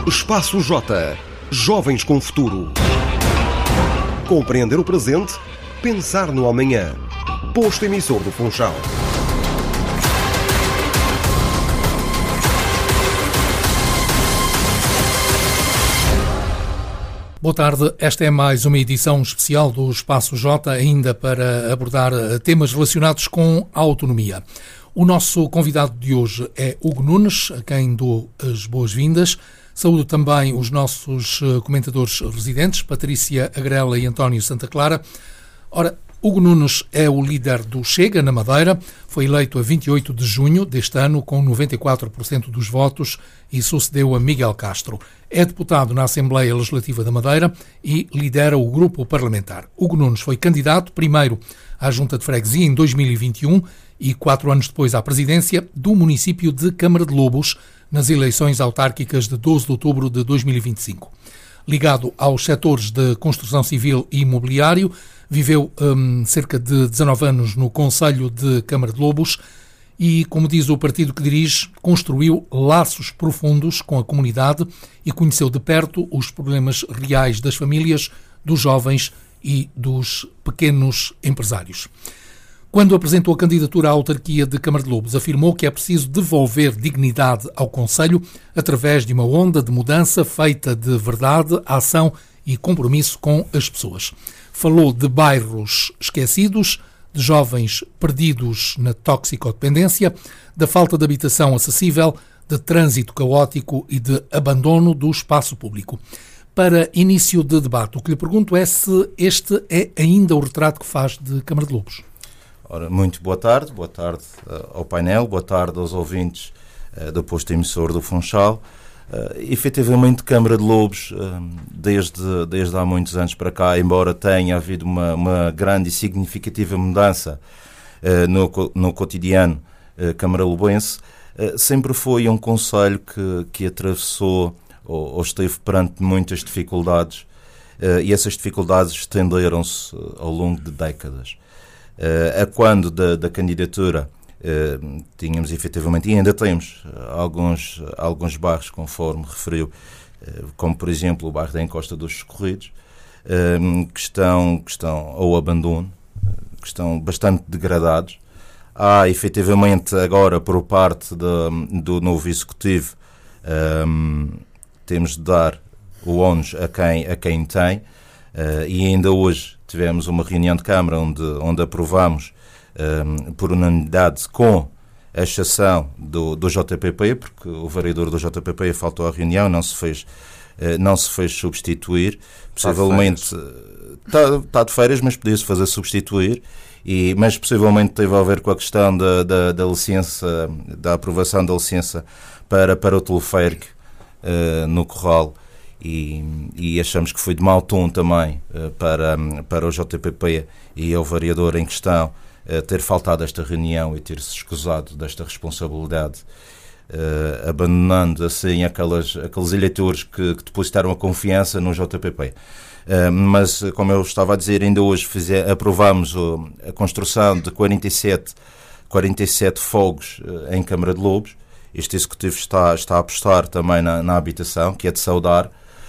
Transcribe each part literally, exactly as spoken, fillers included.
Espaço J. Jovens com futuro. Compreender o presente, pensar no amanhã. Posto emissor do Funchal. Boa tarde, esta é mais uma edição especial do Espaço J, ainda para abordar temas relacionados com a autonomia. O nosso convidado de hoje é Hugo Nunes, a quem dou as boas-vindas. Saúdo também os nossos comentadores residentes, Patrícia Agrela e António Santa Clara. Ora, Hugo Nunes é o líder do Chega, na Madeira. Foi eleito a vinte e oito de junho deste ano, com noventa e quatro por cento dos votos, e sucedeu a Miguel Castro. É deputado na Assembleia Legislativa da Madeira e lidera o grupo parlamentar. Hugo Nunes foi candidato, primeiro à Junta de Freguesia em dois mil e vinte e um e quatro anos depois à presidência do município de Câmara de Lobos, nas eleições autárquicas de doze de outubro de dois mil e vinte e cinco. Ligado aos setores de construção civil e imobiliário, viveu hum, cerca de dezanove anos no Conselho de Câmara de Lobos e, como diz o partido que dirige, construiu laços profundos com a comunidade e conheceu de perto os problemas reais das famílias, dos jovens e dos pequenos empresários. Quando apresentou a candidatura à autarquia de Câmara de Lobos, afirmou que é preciso devolver dignidade ao concelho através de uma onda de mudança feita de verdade, ação e compromisso com as pessoas. Falou de bairros esquecidos, de jovens perdidos na toxicodependência, da falta de habitação acessível, de trânsito caótico e de abandono do espaço público. Para início de debate, o que lhe pergunto é se este é ainda o retrato que faz de Câmara de Lobos. Ora, muito boa tarde, boa tarde uh, ao painel, boa tarde aos ouvintes uh, do posto emissor do Funchal. Uh, efetivamente, Câmara de Lobos, uh, desde, desde há muitos anos para cá, embora tenha havido uma, uma grande e significativa mudança uh, no, no cotidiano uh, camaralubense, uh, sempre foi um concelho que, que atravessou ou, ou esteve perante muitas dificuldades uh, e essas dificuldades estenderam-se uh, ao longo de décadas. Uh, a quando da, da candidatura uh, tínhamos efetivamente, e ainda temos, uh, alguns, uh, alguns bairros, conforme referiu, uh, como por exemplo o bairro da Encosta dos Socorridos, uh, que, estão, que estão ao abandono, uh, que estão bastante degradados. Há efetivamente agora, por parte de, do novo executivo, um, temos de dar o ónus a quem, a quem tem, uh, e ainda hoje tivemos uma reunião de Câmara onde, onde aprovámos um, por unanimidade, com a exceção do, do J P P, porque o vereador do J P P faltou à reunião, não se fez, uh, não se fez substituir. Possivelmente está, está de férias, mas podia-se fazer substituir, e, mas possivelmente teve a ver com a questão da, da, da licença, da aprovação da licença para, para o teleférico uh, no Corral. E, e achamos que foi de mau tom também uh, para, para o J P P e ao vereador em questão uh, ter faltado esta reunião e ter-se escusado desta responsabilidade, uh, abandonando assim aquelas, aqueles eleitores que, que depositaram a confiança no J P P. Uh, mas, como eu estava a dizer, ainda hoje fizer, aprovamos o, a construção de quarenta e sete, quarenta e sete fogos uh, em Câmara de Lobos. Este executivo está, está a apostar também na, na habitação, que é de saudar.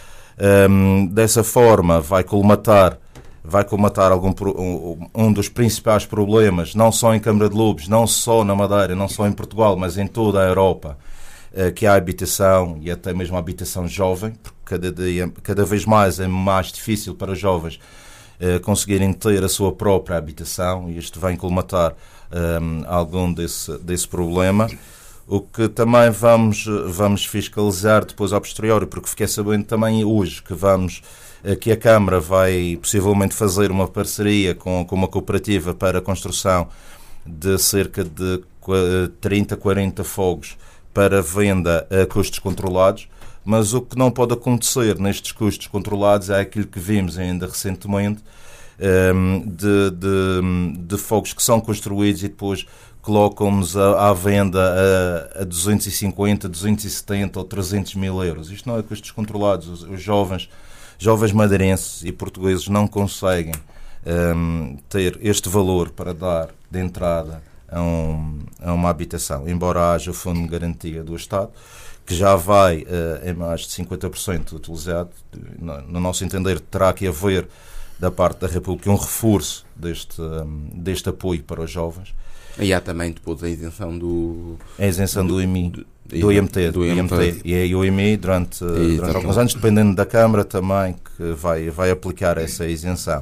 Um, dessa forma vai colmatar, vai colmatar algum, um, um dos principais problemas, não só em Câmara de Lobos, não só na Madeira, não só em Portugal, mas em toda a Europa, uh, que é a habitação, e até mesmo a habitação jovem, porque cada, dia, cada vez mais é mais difícil para os jovens uh, conseguirem ter a sua própria habitação, e isto vai colmatar um, algum desse, desse problema. O que também vamos, vamos fiscalizar depois ao posteriori, porque fiquei sabendo também hoje que, vamos, que a Câmara vai possivelmente fazer uma parceria com, com uma cooperativa para a construção de cerca de trinta, quarenta fogos para venda a custos controlados, mas o que não pode acontecer nestes custos controlados é aquilo que vimos ainda recentemente, de, de, de fogos que são construídos e depois colocam-nos à, à venda a, a duzentos e cinquenta, duzentos e setenta ou trezentos mil euros. Isto não é custos controlados. Os, os jovens, jovens madeirenses e portugueses não conseguem um, ter este valor para dar de entrada a, um, a uma habitação, embora haja o fundo de garantia do Estado, que já vai uh, em mais de cinquenta por cento utilizado. No, no nosso entender, terá que haver da parte da República um reforço deste, um, deste apoio para os jovens. E há também depois a isenção do... A isenção do, do I M I, do, do I M T, do I M T. I M T. E aí o I M I, durante, durante alguns anos, dependendo da Câmara, também que vai, vai aplicar essa isenção.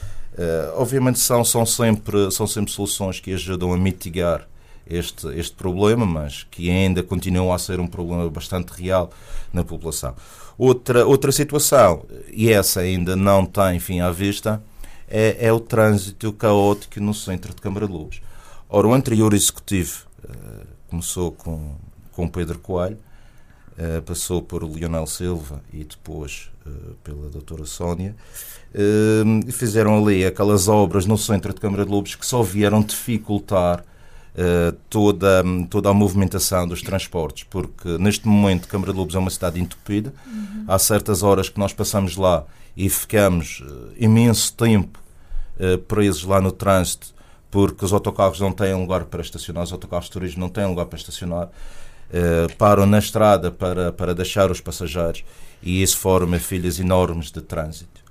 Uh, obviamente são, são, sempre, são sempre soluções que ajudam a mitigar Este, este problema, mas que ainda continua a ser um problema bastante real na população. Outra, outra situação, e essa ainda não tem fim à vista, é, é o trânsito caótico no centro de Câmara de Lobos. Ora, o anterior executivo uh, começou com, com Pedro Coelho, uh, passou por Leonel Silva e depois uh, pela doutora Sónia, uh, e fizeram ali aquelas obras no centro de Câmara de Lobos que só vieram dificultar Uh, toda, toda a movimentação dos transportes, porque neste momento Câmara de Lobos é uma cidade entupida. Uhum. Há certas horas que nós passamos lá e ficamos uh, imenso tempo uh, presos lá no trânsito, porque os autocarros não têm lugar para estacionar, os autocarros de turismo não têm lugar para estacionar, uh, param na estrada para, para deixar os passageiros, e isso forma filas enormes de trânsito.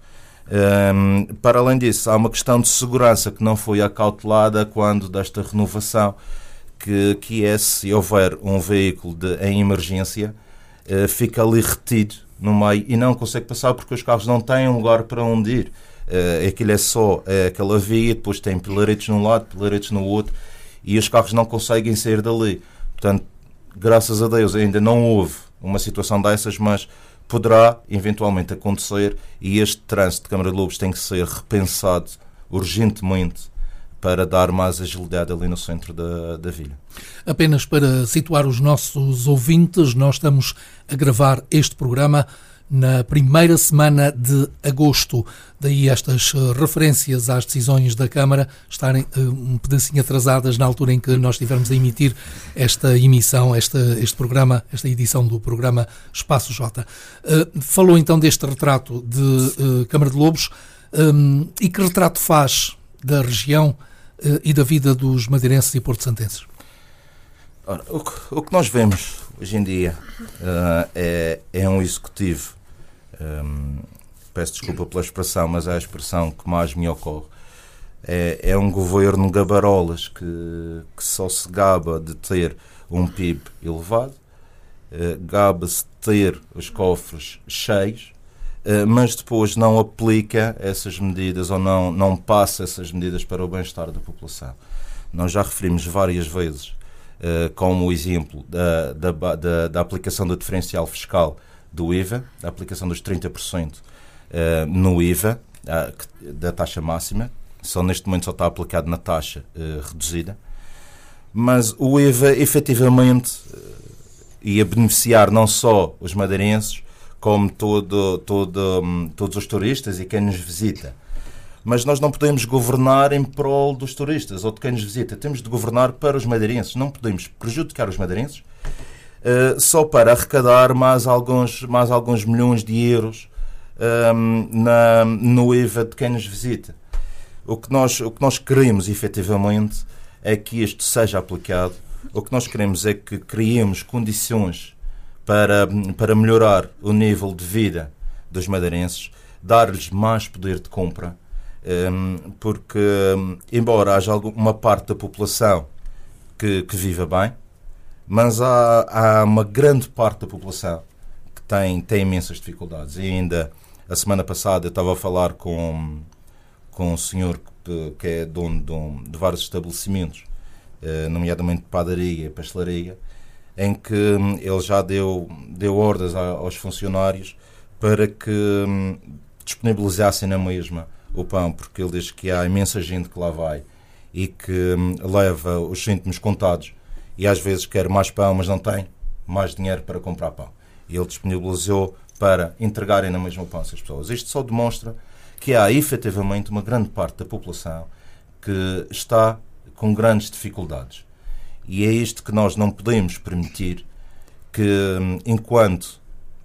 Um, para além disso, há uma questão de segurança que não foi acautelada quando desta renovação, que, que é se houver um veículo de, em emergência, uh, fica ali retido no meio e não consegue passar porque os carros não têm lugar para onde ir. Uh, aquilo é só é aquela via, depois tem pilaretes num lado, pilaretes no outro, e os carros não conseguem sair dali. Portanto, graças a Deus ainda não houve uma situação dessas, mas poderá eventualmente acontecer, e este trânsito de Câmara de Lobos tem que ser repensado urgentemente para dar mais agilidade ali no centro da, da vila. Apenas para situar os nossos ouvintes, nós estamos a gravar este programa na primeira semana de agosto. Daí estas referências às decisões da Câmara estarem uh, um pedacinho atrasadas na altura em que nós estivermos a emitir esta emissão, esta, este programa, esta edição do programa Espaço J. Uh, falou então deste retrato de uh, Câmara de Lobos, um, e que retrato faz da região uh, e da vida dos madeirenses e porto-santenses? Ora, o, que, o que nós vemos hoje em dia uh, é, é um executivo, um, peço desculpa pela expressão, mas é a expressão que mais me ocorre, é, é um governo gabarolas que, que só se gaba de ter um P I B elevado, uh, gaba-se de ter os cofres cheios, uh, mas depois não aplica essas medidas ou não, não passa essas medidas para o bem-estar da população. Nós já referimos várias vezes Uh, como o exemplo da, da, da, da aplicação do diferencial fiscal do I V A, da aplicação dos trinta por cento uh, no I V A, uh, da taxa máxima, só neste momento só está aplicado na taxa uh, reduzida, mas o I V A efetivamente uh, ia beneficiar não só os madeirenses, como todo, todo, um, todos os turistas e quem nos visita. Mas nós não podemos governar em prol dos turistas ou de quem nos visita. Temos de governar para os madeirenses. Não podemos prejudicar os madeirenses uh, só para arrecadar mais alguns, mais alguns milhões de euros um, na, no I V A de quem nos visita. O que nós, o que nós queremos, efetivamente, é que isto seja aplicado. O que nós queremos é que criemos condições para, para melhorar o nível de vida dos madeirenses, dar-lhes mais poder de compra, porque, embora haja uma parte da população que, que viva bem, mas há, há uma grande parte da população que tem, tem imensas dificuldades. E ainda a semana passada eu estava a falar com, com um senhor que, que é dono de, um, de vários estabelecimentos, nomeadamente padaria e pastelaria, em que ele já deu, deu ordens aos funcionários para que disponibilizassem na mesma o pão, porque ele diz que há imensa gente que lá vai e que hum, leva os cêntimos contados e às vezes quer mais pão, mas não tem mais dinheiro para comprar pão. E ele disponibilizou para entregarem na mesma pão às pessoas. Isto só demonstra que há efetivamente uma grande parte da população que está com grandes dificuldades. E é isto que nós não podemos permitir, que hum, enquanto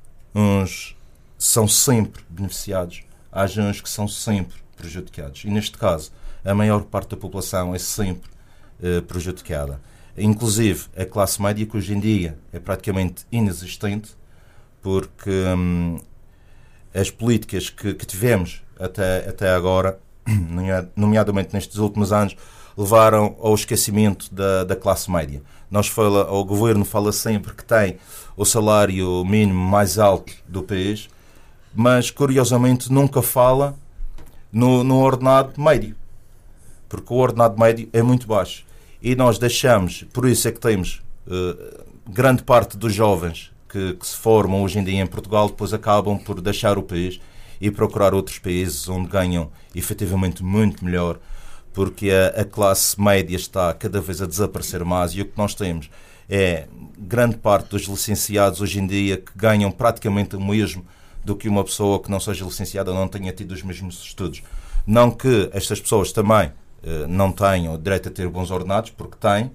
uns são sempre beneficiados, há uns que são sempre prejudicados. E, neste caso, a maior parte da população é sempre uh, prejudicada. inclusive a classe média, que hoje em dia é praticamente inexistente, porque hum, as políticas que, que tivemos até, até agora, nomeadamente nestes últimos anos, levaram ao esquecimento da, da classe média. Nós fala, o governo fala sempre que tem o salário mínimo mais alto do país, mas curiosamente nunca fala no, no ordenado médio, porque o ordenado médio é muito baixo. E nós deixamos, por isso é que temos uh, grande parte dos jovens que, que se formam hoje em dia em Portugal, depois acabam por deixar o país e procurar outros países onde ganham efetivamente muito melhor, porque a, a classe média está cada vez a desaparecer mais, e o que nós temos é grande parte dos licenciados hoje em dia que ganham praticamente o mesmo do que uma pessoa que não seja licenciada ou não tenha tido os mesmos estudos. Não que estas pessoas também uh, não tenham o direito a ter bons ordenados, porque têm,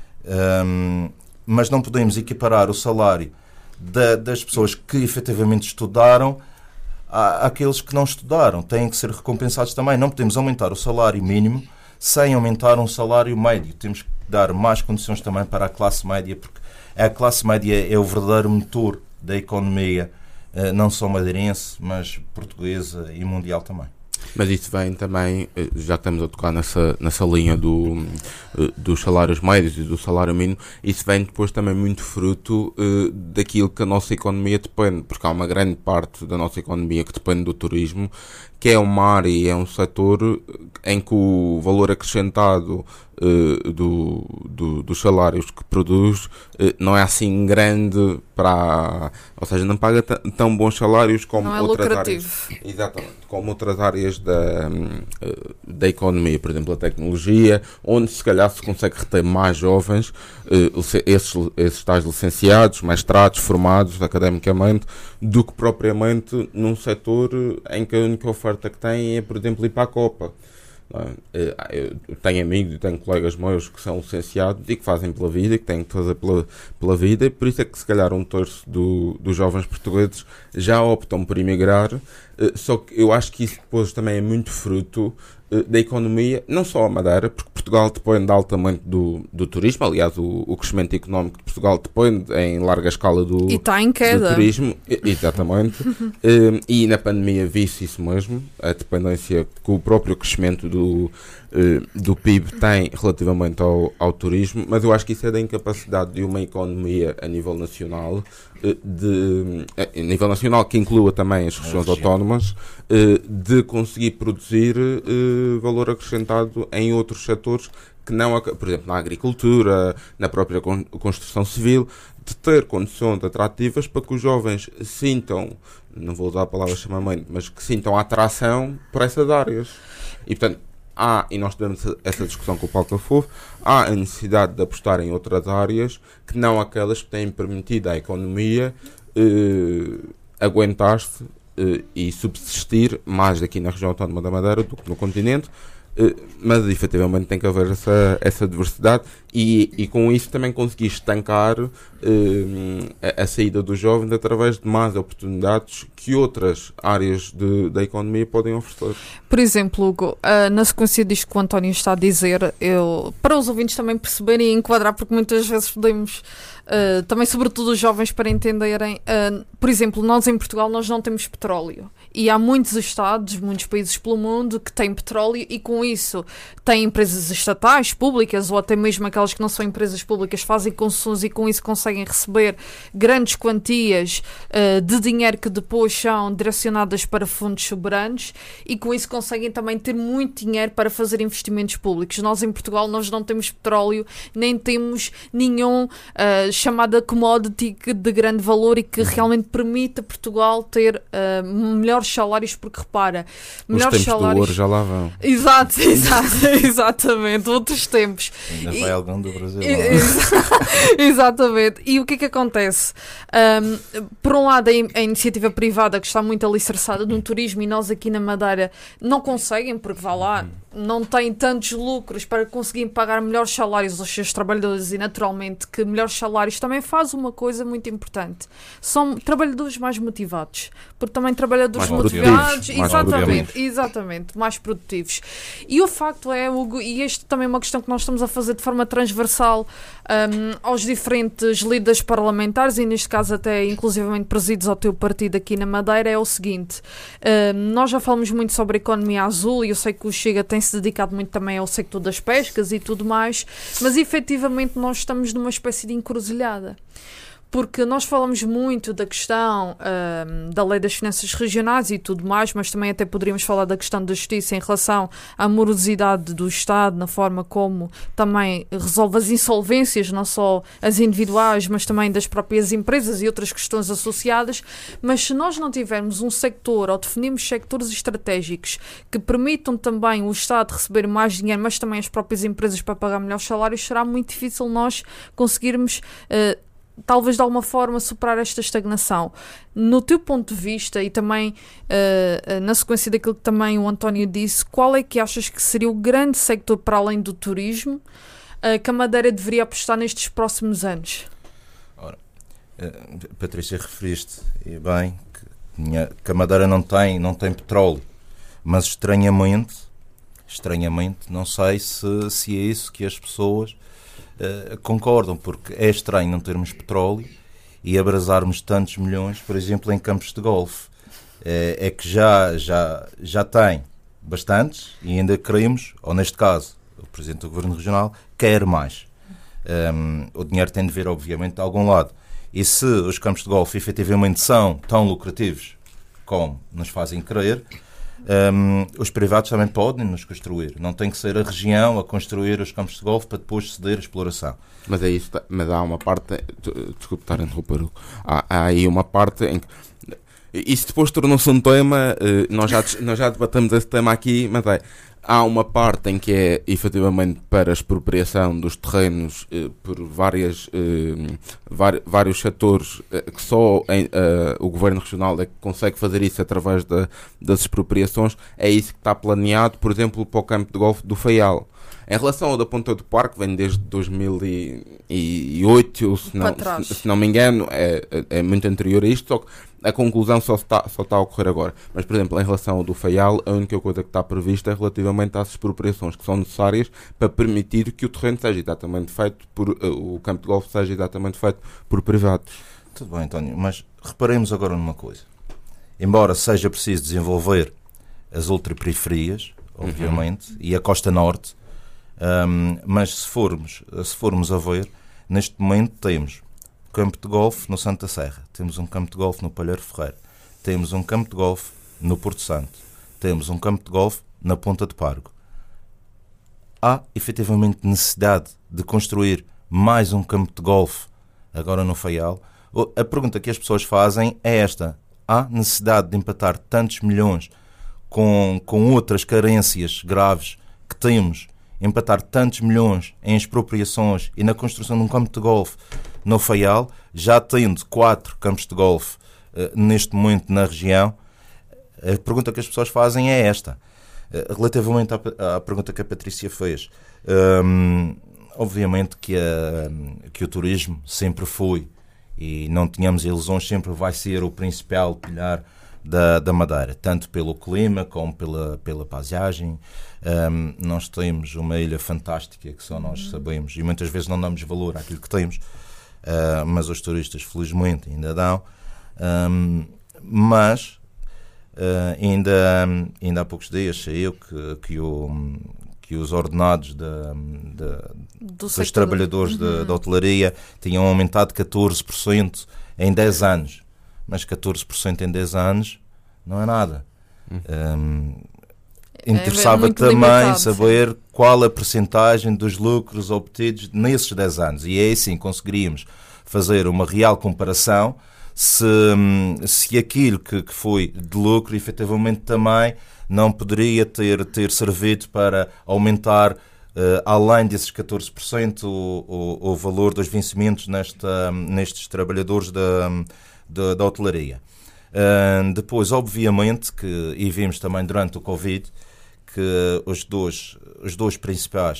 um, mas não podemos equiparar o salário da, das pessoas que efetivamente estudaram àqueles que não estudaram. Têm que ser recompensados também. Não podemos aumentar o salário mínimo sem aumentar um salário médio. Temos que dar mais condições também para a classe média, porque a classe média é o verdadeiro motor da economia, não só madeirense, mas portuguesa e mundial também. Mas isso vem também, já que estamos a tocar nessa, nessa linha do, dos salários médios e do salário mínimo, isso vem depois também muito fruto uh, daquilo que a nossa economia depende, porque há uma grande parte da nossa economia que depende do turismo, que é uma área e é um setor em que o valor acrescentado uh, do, do, dos salários que produz uh, não é assim grande para... Ou seja, não paga t- tão bons salários como não é outras lucrativo. áreas. Exatamente. Como outras áreas da, uh, da economia, por exemplo, a tecnologia, onde se calhar se consegue reter mais jovens, uh, esses, esses tais licenciados, mestrados, formados academicamente, do que propriamente num setor em que a única oferta que tem é, por exemplo, ir para a Copa. Eu tenho amigos e tenho colegas meus que são licenciados e que fazem pela vida e que têm que fazer pela, pela vida, e por isso é que se calhar um terço do, dos jovens portugueses já optam por emigrar. Só que eu acho que isso depois também é muito fruto da economia, não só a Madeira, porque Portugal depende altamente do, do turismo. Aliás, o, o crescimento económico de Portugal depende em larga escala do, e está em queda. do turismo. Exatamente. E na pandemia vi-se isso mesmo, a dependência que o próprio crescimento do, do P I B tem relativamente ao, ao turismo, mas eu acho que isso é da incapacidade de uma economia a nível nacional, de, a nível nacional que inclua também as regiões autónomas, de conseguir produzir valor acrescentado em outros setores que não, por exemplo, na agricultura, na própria construção civil, de ter condições atrativas para que os jovens sintam, não vou usar a palavra chamamento, mas que sintam a atração por essas áreas. E, portanto, há, e nós tivemos essa discussão com o Paulo Cafofo, há a necessidade de apostar em outras áreas que não aquelas que têm permitido à economia eh, aguentar-se eh, e subsistir mais aqui na região autónoma da Madeira do que no continente. Mas efetivamente tem que haver essa, essa diversidade e, e com isso também conseguir estancar uh, a, a saída dos jovens através de mais oportunidades que outras áreas de, da economia podem oferecer. Por exemplo, Hugo, uh, na sequência disto que o António está a dizer, eu, para os ouvintes também perceberem e enquadrar, porque muitas vezes podemos uh, também, sobretudo os jovens, para entenderem, uh, por exemplo, nós em Portugal nós não temos petróleo e há muitos estados, muitos países pelo mundo que têm petróleo e com isso têm empresas estatais, públicas ou até mesmo aquelas que não são empresas públicas, fazem concessões e com isso conseguem receber grandes quantias uh, de dinheiro que depois são direcionadas para fundos soberanos e com isso conseguem também ter muito dinheiro para fazer investimentos públicos. Nós em Portugal nós não temos petróleo, nem temos nenhum uh, chamada commodity de grande valor e que realmente permita Portugal ter uh, melhores salários, porque repara, melhores Os tempos salários... do ouro já lá vão. Exato, exato, exatamente, outros tempos. Ainda e, vai algum do Brasil. E, exatamente. E o que é que acontece? Um, por um lado, a, a iniciativa privada que está muito alicerçada no turismo e nós aqui na Madeira não conseguem, porque vá lá, não têm tantos lucros para conseguirem pagar melhores salários aos seus trabalhadores e naturalmente que melhores salários salários, também faz uma coisa muito importante. São trabalhadores mais motivados, porque também trabalhadores mais motivados, mais exatamente, exatamente, mais produtivos. E o facto é, Hugo, e isto também é uma questão que nós estamos a fazer de forma transversal um, aos diferentes líderes parlamentares, e neste caso até inclusivamente presididos ao teu partido aqui na Madeira, é o seguinte, um, nós já falamos muito sobre a economia azul, e eu sei que o Chega tem-se dedicado muito também ao sector das pescas e tudo mais, mas efetivamente nós estamos numa espécie de encruzilhada. Porque nós falamos muito da questão um, da lei das finanças regionais e tudo mais, mas também até poderíamos falar da questão da justiça em relação à morosidade do Estado, na forma como também resolve as insolvências, não só as individuais, mas também das próprias empresas e outras questões associadas. Mas se nós não tivermos um sector, ou definirmos sectores estratégicos que permitam também o Estado receber mais dinheiro, mas também as próprias empresas para pagar melhores salários, será muito difícil nós conseguirmos uh, talvez de alguma forma superar esta estagnação. No teu ponto de vista, e também uh, uh, na sequência daquilo que também o António disse, qual é que achas que seria o grande sector para além do turismo uh, que a Madeira deveria apostar nestes próximos anos? Ora, uh, Patrícia, referiste e bem que, que a Madeira não tem, não tem petróleo, mas estranhamente, estranhamente, não sei se, se é isso que as pessoas Uh, concordam, porque é estranho não termos petróleo e abrasarmos tantos milhões, por exemplo, em campos de golfe. Uh, é que já, já, já tem bastantes e ainda queremos, ou neste caso, o Presidente do Governo Regional quer mais. Um, o dinheiro tem de vir, obviamente, de algum lado. E se os campos de golfe efetivamente são tão lucrativos como nos fazem crer, Um, os privados também podem nos construir. Não tem que ser a região a construir os campos de golfe para depois ceder a exploração. Mas é isso, mas há uma parte, desculpe estar a interromper, há, há aí uma parte em que isso depois tornou-se um tema, nós já, nós já debatemos esse tema aqui, mas é, há uma parte em que é efetivamente para a expropriação dos terrenos eh, por várias, eh, var, vários setores eh, que só em, eh, o Governo Regional é que consegue fazer isso através da, das expropriações. É isso que está planeado, por exemplo, para o campo de golfe do Faial. Em relação ao da Ponta do Parque, vem desde dois mil e oito, se não, se, se não me engano, é, é, é muito anterior a isto, só que a conclusão só está, só está a ocorrer agora. Mas, por exemplo, em relação ao do Faial, a única coisa que está prevista é relativamente às expropriações que são necessárias para permitir que o terreno seja exatamente feito por, uh, o campo de golfe seja exatamente feito por privados. Tudo bem, António, mas reparemos agora numa coisa. Embora seja preciso desenvolver as ultraperiferias, obviamente, uhum. e a Costa Norte, um, mas se formos, se formos a ver, neste momento temos campo de golfe no Santa Serra, temos um campo de golfe no Palheiro Ferreira, temos um campo de golfe no Porto Santo, temos um campo de golfe na Ponta de Pargo. Há efetivamente necessidade de construir mais um campo de golfe agora no Faial? A pergunta que as pessoas fazem é esta: há necessidade de empatar tantos milhões com, com outras carências graves que temos, empatar tantos milhões em expropriações e na construção de um campo de golfe no Faial, já tendo quatro campos de golfe uh, neste momento na região? A pergunta que as pessoas fazem é esta. Uh, relativamente à, à pergunta que a Patrícia fez, um, obviamente que, a, que o turismo sempre foi, e não tínhamos ilusões, sempre vai ser o principal pilar da, da Madeira, tanto pelo clima como pela, pela paisagem. Um, nós temos uma ilha fantástica que só nós sabemos e muitas vezes não damos valor àquilo que temos, uh, mas os turistas felizmente ainda dão. Um, mas uh, ainda, ainda há poucos dias saiu que, que, o, que os ordenados da, da, dos sector. trabalhadores uhum. da, da hotelaria tinham aumentado catorze por cento em dez anos. Mas catorze por cento em dez anos não é nada. Uhum. Um, interessava é também limitado, saber sim. qual a percentagem dos lucros obtidos nesses dez anos. E aí sim conseguiríamos fazer uma real comparação se, se aquilo que, que foi de lucro efetivamente também não poderia ter, ter servido para aumentar, uh, além desses catorze por cento, o, o, o valor dos vencimentos nesta, nestes trabalhadores da, da, da hotelaria. Uh, depois, obviamente, que, e vimos também durante o Covid, que os dois, os dois principais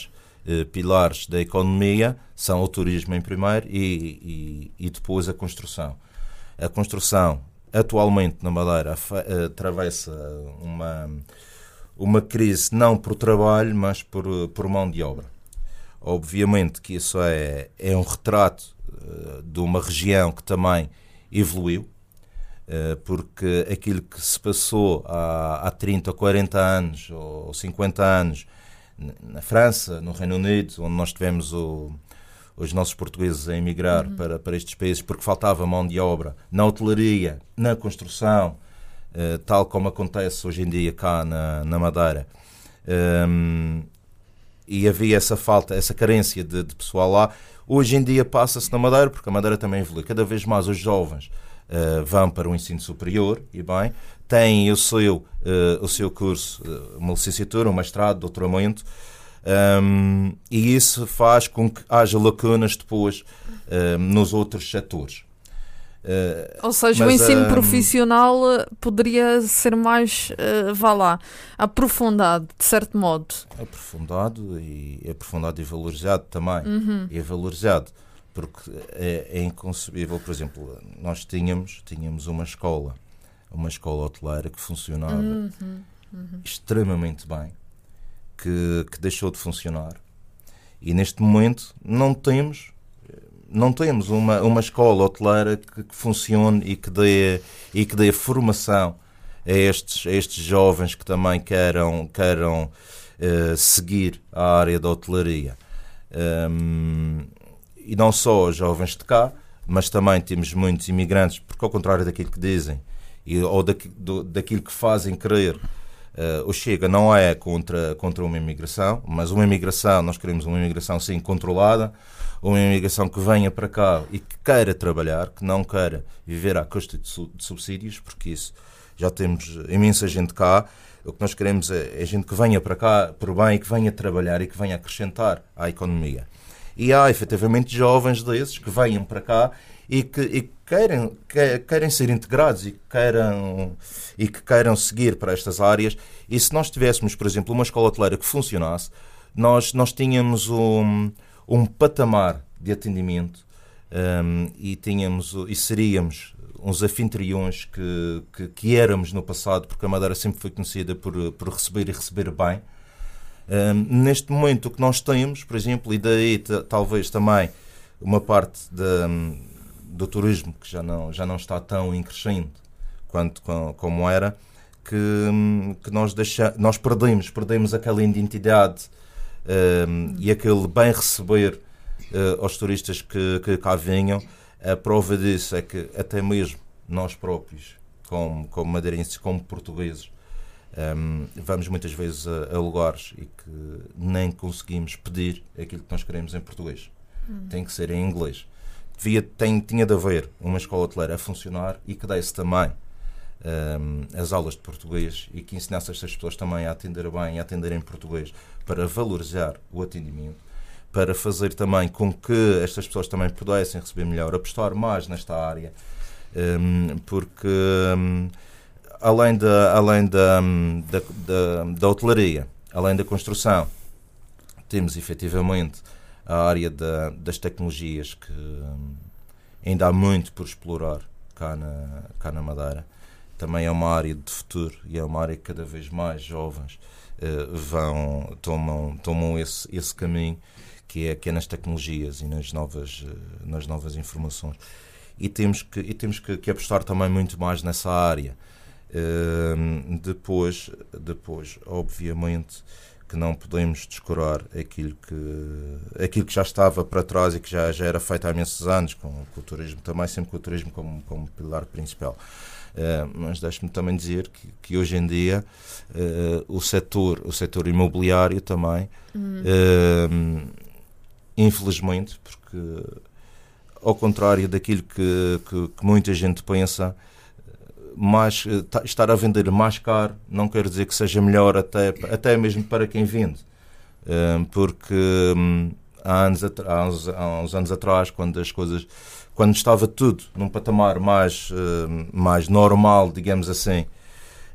uh, pilares da economia são o turismo em primeiro e, e, e depois a construção. A construção, atualmente na Madeira, uh, atravessa uma, uma crise não por trabalho, mas por, por mão de obra. Obviamente que isso é, é um retrato uh, de uma região que também evoluiu, porque aquilo que se passou há, há trinta ou quarenta anos ou cinquenta anos na França, no Reino Unido, onde nós tivemos o, os nossos portugueses a emigrar uhum. para, para estes países porque faltava mão de obra na hotelaria, na construção, uh, tal como acontece hoje em dia cá na, na Madeira. Um, e havia essa falta, essa carência de, de pessoal lá. Hoje em dia passa-se na Madeira, porque a Madeira também evolui. Cada vez mais os jovens Uh, vão para o ensino superior e bem, têm o seu, uh, o seu curso, uh, uma licenciatura, um mestrado, doutoramento, um, e isso faz com que haja lacunas depois uh, nos outros setores. Uh, Ou seja, mas, o ensino um, profissional poderia ser mais, uh, vá lá, aprofundado, de certo modo. Aprofundado e, aprofundado e valorizado também. Uhum. E valorizado. Porque é, é inconcebível, por exemplo, nós tínhamos, tínhamos uma escola, uma escola hoteleira que funcionava uhum, uhum. extremamente bem, que, que deixou de funcionar. E neste momento não temos, não temos uma, uma escola hoteleira que, que funcione e que dê, e que dê formação a estes, a estes jovens que também queiram, queiram uh, seguir a área da hotelaria. Um, E não só os jovens de cá, mas também temos muitos imigrantes, porque ao contrário daquilo que dizem, e, ou daqui, do, daquilo que fazem crer, uh, o Chega não é contra, contra uma imigração, mas uma imigração, nós queremos uma imigração sim controlada, uma imigração que venha para cá e que queira trabalhar, que não queira viver à custa de, su, de subsídios, porque isso já temos imensa gente cá. O que nós queremos é, é gente que venha para cá por bem e que venha trabalhar e que venha acrescentar à economia. E há, efetivamente, jovens desses que venham para cá e que, e que querem, que, querem ser integrados e que, queiram, e que queiram seguir para estas áreas. E se nós tivéssemos, por exemplo, uma escola hoteleira que funcionasse, nós, nós tínhamos um, um patamar de atendimento um, e, tínhamos, e seríamos uns anfitriões que, que, que éramos no passado, porque a Madeira sempre foi conhecida por, por receber e receber bem. Um, neste momento o que nós temos, por exemplo, e daí t- talvez também uma parte de, um, do turismo que já não, já não está tão em crescente quanto com, como era, que, um, que nós, deixa, nós perdemos, perdemos aquela identidade um, e aquele bem receber uh, aos turistas que, que cá vinham. A prova disso é que até mesmo nós próprios, como, como madeirenses, como portugueses, Um, vamos muitas vezes a, a lugares e que nem conseguimos pedir aquilo que nós queremos em português. Hum. Tem que ser em inglês. Devia, tem, tinha de haver uma escola hoteleira a funcionar e que desse também um, as aulas de português e que ensinasse estas pessoas também a atender bem, a atender em português, para valorizar o atendimento, para fazer também com que estas pessoas também pudessem receber melhor, apostar mais nesta área, um, porque... Um, Além, da, além da, da, da, da hotelaria, além da construção, temos efetivamente a área da, das tecnologias, que ainda há muito por explorar cá na, cá na Madeira. Também é uma área de futuro e é uma área que cada vez mais jovens uh, vão, tomam, tomam esse, esse caminho, que é, que é nas tecnologias e nas novas, uh, nas novas informações. E temos, que, e temos que, que apostar também muito mais nessa área. Uh, depois, depois, obviamente, que não podemos descurar aquilo que, aquilo que já estava para trás e que já, já era feito há imensos anos, com, com o turismo, também sempre com o turismo como, como pilar principal. Uh, mas deixe-me também dizer que, que hoje em dia uh, o setor, o setor imobiliário também, uhum. uh, infelizmente, porque ao contrário daquilo que, que, que muita gente pensa, mais, estar a vender mais caro não quer dizer que seja melhor até, até mesmo para quem vende, porque há, anos, há, uns, há uns anos atrás, quando as coisas, quando estava tudo num patamar mais, mais normal, digamos assim,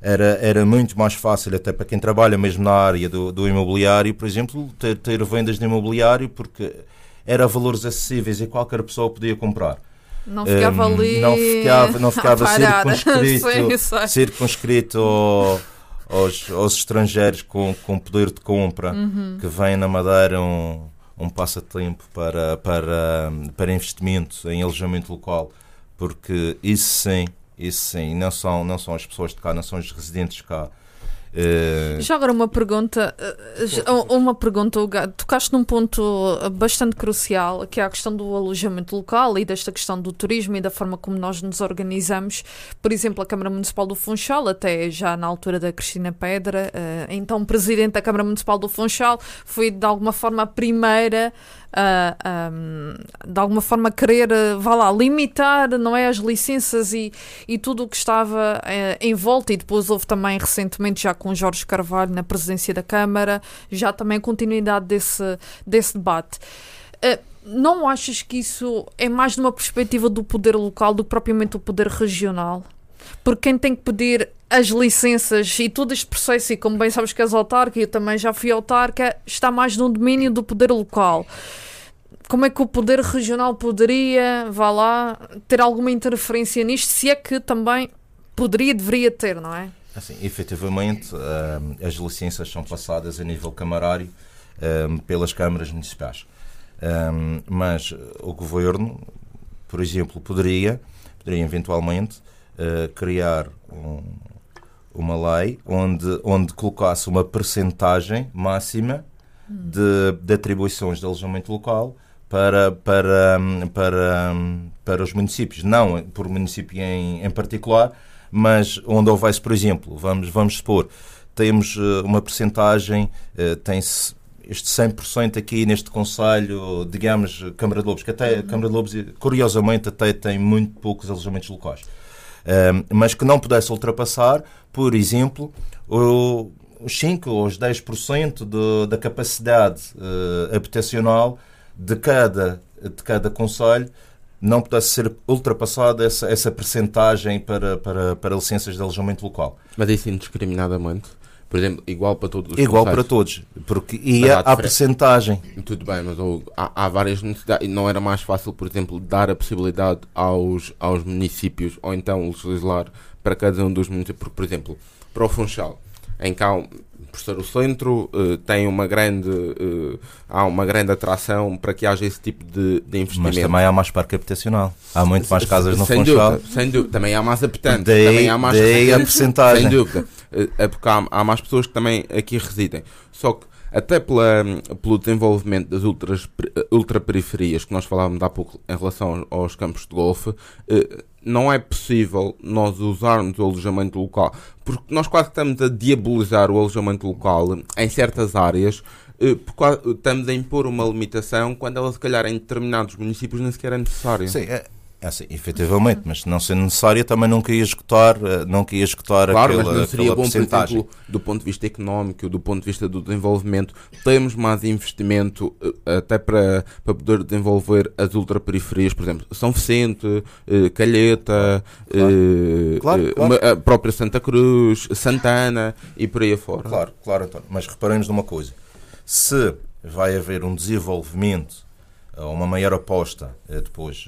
era, era muito mais fácil, até para quem trabalha mesmo na área do, do imobiliário, por exemplo, ter, ter vendas de imobiliário, porque era valores acessíveis e qualquer pessoa podia comprar. Não ficava um, ali... Não ficava, não ficava circunscrito, Sim, circunscrito ao, aos, aos estrangeiros com, com poder de compra, uhum. que vêm na Madeira um, um passatempo para, para, para investimento em alojamento local, porque isso sim, isso sim, não são, não são as pessoas de cá, não são os residentes de cá. Uh... Já agora uma pergunta, uma pergunta, tocaste num ponto bastante crucial, que é a questão do alojamento local e desta questão do turismo e da forma como nós nos organizamos. Por exemplo, a Câmara Municipal do Funchal, até já na altura da Cristina Pedra, então Presidente da Câmara Municipal do Funchal, foi de alguma forma a primeira Uh, um, de alguma forma querer, uh, vá lá, limitar, não é, as licenças e, e tudo o que estava uh, em volta, e depois houve também recentemente, já com Jorge Carvalho na presidência da Câmara, já também continuidade desse, desse debate. Uh, não achas que isso é mais numa perspectiva do poder local do que propriamente do poder regional? Porque quem tem que pedir as licenças e todo este processo, e como bem sabes que és autarca, eu também já fui autarca, está mais no domínio do poder local. Como é que o poder regional poderia, vá lá, ter alguma interferência nisto, se é que também poderia, deveria ter, não é? Assim, efetivamente, uh, as licenças são passadas a nível camarário uh, pelas câmaras municipais. Uh, mas o governo, por exemplo, poderia, poderia eventualmente uh, criar um, uma lei onde, onde colocasse uma percentagem máxima de, de atribuições de alojamento local para, para, para, para os municípios, não por município em, em particular, mas onde houvesse, por exemplo, vamos, vamos supor, temos uma percentagem, tem-se este cem por cento aqui neste concelho, digamos, Câmara de Lobos, que até a Câmara de Lobos, curiosamente, até tem muito poucos alojamentos locais, mas que não pudesse ultrapassar, por exemplo, o os cinco ou os dez por cento de, da capacidade uh, habitacional de cada, de cada concelho, não pudesse ser ultrapassada essa, essa percentagem para, para, para licenças de alojamento local. Mas isso indiscriminadamente? Por exemplo, igual para todos os Igual concelhos? Para todos, porque ia à percentagem. Tudo bem, mas ou, há, há várias necessidades. Não era mais fácil, por exemplo, dar a possibilidade aos, aos municípios, ou então legislar para cada um dos municípios? Porque, por exemplo, para o Funchal, em que há, um, por ser o centro, uh, tem uma grande, uh, há uma grande atração para que haja esse tipo de, de investimento. Mas também há mais parque habitacional. Há muito mais casas no sem Funchal. Dúvida, sem dúvida. Também há mais habitantes. Daí, também há mais daí a percentagem. Sem dúvida. É porque há, há mais pessoas que também aqui residem. Só que até pela, pelo desenvolvimento das ultras, ultraperiferias que nós falávamos há pouco em relação aos campos de golfe, não é possível nós usarmos o alojamento local, porque nós quase que estamos a diabolizar o alojamento local em certas áreas, porque estamos a impor uma limitação quando ela, se calhar, em determinados municípios nem sequer é necessária. Sim, é. É assim, efetivamente, mas não sendo necessário também não queria escutar, não queria escutar claro, aquela, mas não seria bom, por exemplo, do ponto de vista económico, do ponto de vista do desenvolvimento, temos mais investimento até para, para poder desenvolver as ultraperiferias, por exemplo, São Vicente, Calheta, claro, eh, claro, claro. a própria Santa Cruz, Santana e por aí afora. Claro, claro, António, mas reparemos numa coisa, se vai haver um desenvolvimento, uma maior aposta depois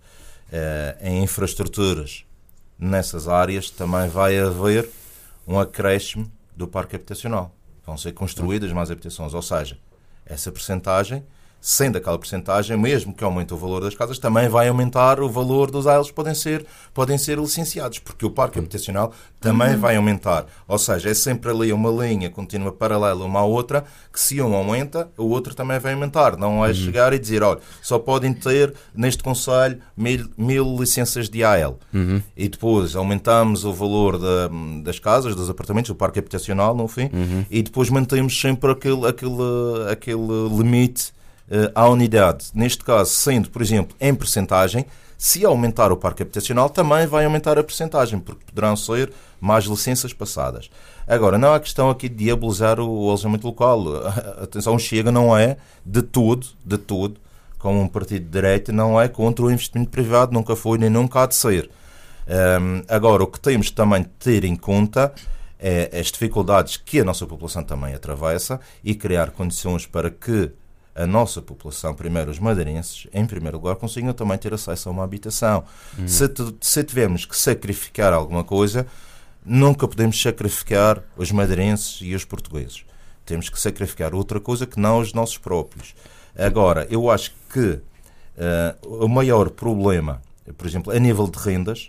Uh, em infraestruturas nessas áreas, também vai haver um acréscimo do parque habitacional. Vão ser construídas mais habitações, ou seja, essa percentagem, sendo aquela percentagem, mesmo que aumente o valor das casas, também vai aumentar o valor dos A Ls que podem ser, podem ser licenciados, porque o parque habitacional também uhum. vai aumentar. Ou seja, é sempre ali uma linha contínua paralela uma à outra, que se um aumenta, o outro também vai aumentar. Não é uhum. chegar e dizer, olha, só podem ter neste concelho mil, mil licenças de A L. Uhum. E depois aumentamos o valor da, das casas, dos apartamentos, do parque habitacional, no fim, uhum. e depois mantemos sempre aquele, aquele, aquele limite à unidade. Neste caso, sendo, por exemplo, em percentagem, se aumentar o parque habitacional, também vai aumentar a percentagem, porque poderão ser mais licenças passadas. Agora, não há questão aqui de diabolizar o alojamento local. Atenção, Chega não é de todo, de todo, como um partido de direita, não é contra o investimento privado, nunca foi nem nunca há de ser. Um, agora, o que temos também de ter em conta é as dificuldades que a nossa população também atravessa e criar condições para que a nossa população, primeiro os madeirenses, em primeiro lugar, consigam também ter acesso a uma habitação. Hum. Se, se tivermos que sacrificar alguma coisa, nunca podemos sacrificar os madeirenses e os portugueses. Temos que sacrificar outra coisa que não os nossos próprios. Agora, eu acho que uh, o maior problema, por exemplo, a nível de rendas,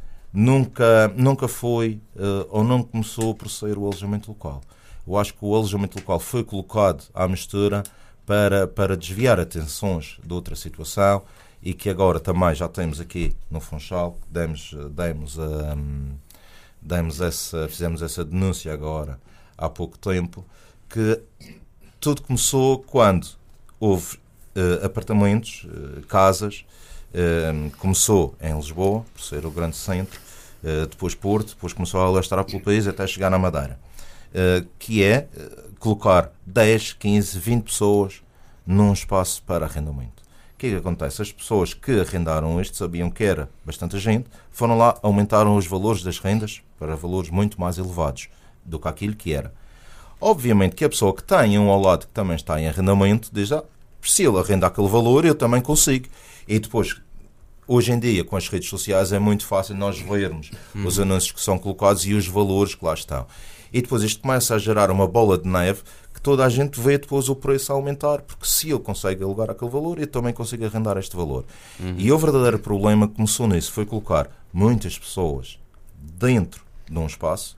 nunca, nunca foi uh, ou não começou por ser o alojamento local. Eu acho que o alojamento local foi colocado à mistura para, para desviar atenções de outra situação e que agora também já temos aqui no Funchal, demos, demos, um, demos essa, fizemos essa denúncia agora há pouco tempo, que tudo começou quando houve uh, apartamentos, uh, casas, uh, começou em Lisboa, por ser o grande centro, uh, depois Porto, depois começou a alastrar pelo país até chegar na Madeira, uh, que é uh, colocar dez, quinze, vinte pessoas num espaço para arrendamento. O que é que acontece? As pessoas que arrendaram isto sabiam que era bastante gente, foram lá, aumentaram os valores das rendas para valores muito mais elevados do que aquilo que era. Obviamente que a pessoa que tem um ao lado que também está em arrendamento diz, ah, se ele arrenda aquele valor, eu também consigo. E depois, hoje em dia, com as redes sociais, é muito fácil nós vermos hum. os anúncios que são colocados e os valores que lá estão. E depois isto começa a gerar uma bola de neve que toda a gente vê depois o preço a aumentar, porque se ele consegue alugar aquele valor, eu também consigo arrendar este valor. Uhum. E o verdadeiro problema que começou nisso foi colocar muitas pessoas dentro de um espaço